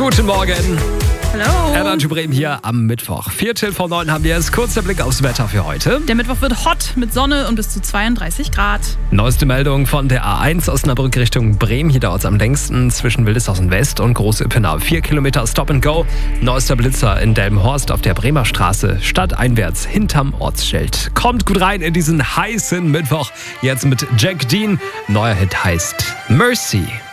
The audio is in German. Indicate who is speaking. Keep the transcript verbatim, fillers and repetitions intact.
Speaker 1: Guten Morgen.
Speaker 2: Hallo.
Speaker 1: Energy Bremen hier am Mittwoch. Viertel vor neun haben wir jetzt. Kurzer Blick aufs Wetter für heute.
Speaker 2: Der Mittwoch wird hot mit Sonne und bis zu zweiunddreißig Grad.
Speaker 1: Neueste Meldung von der A eins Osnabrück Richtung Bremen. Hier dauert es am längsten zwischen Wildeshausen West und Große Ippenau. Vier Kilometer Stop and Go. Neuester Blitzer in Delmenhorst auf der Bremer Straße. Stadteinwärts hinterm Ortsschild. Kommt gut rein in diesen heißen Mittwoch. Jetzt mit Jack Dean. Neuer Hit heißt Mercy.